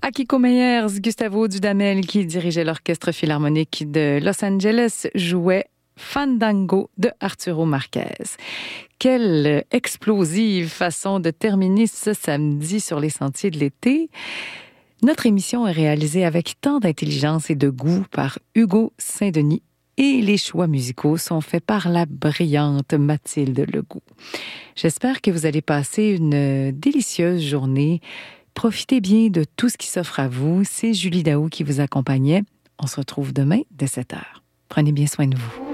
Akiko Meyers, Gustavo Dudamel, qui dirigeait l'Orchestre Philharmonique de Los Angeles, jouait Fandango de Arturo Marquez. Quelle explosive façon de terminer ce samedi sur les sentiers de l'été. Notre émission est réalisée avec tant d'intelligence et de goût par Hugo Saint-Denis et les choix musicaux sont faits par la brillante Mathilde Legout. J'espère que vous allez passer une délicieuse journée. Profitez bien de tout ce qui s'offre à vous. C'est Julie Daou qui vous accompagnait. On se retrouve demain dès 7h. Prenez bien soin de vous.